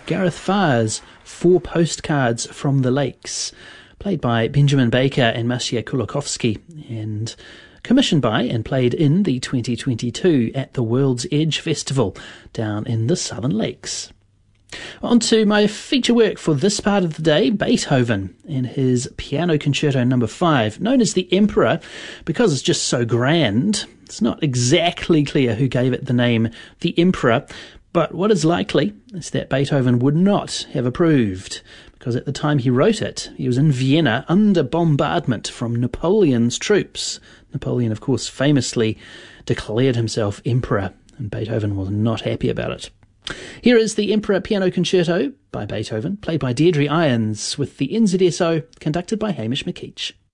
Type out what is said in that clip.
Gareth Farr's 4 Postcards from the Lakes, played by Benjamin Baker and Maciej Kulikowski, and commissioned by and played in the 2022 at the World's Edge Festival down in the Southern Lakes. On to my feature work for this part of the day, Beethoven and his Piano Concerto No. 5, known as the Emperor because it's just so grand. It's not exactly clear who gave it the name the Emperor, but what is likely is that Beethoven would not have approved, because at the time he wrote it, he was in Vienna under bombardment from Napoleon's troops. Napoleon, of course, famously declared himself emperor, and Beethoven was not happy about it. Here is the Emperor Piano Concerto by Beethoven, played by Deirdre Irons, with the NZSO conducted by Hamish McKeach.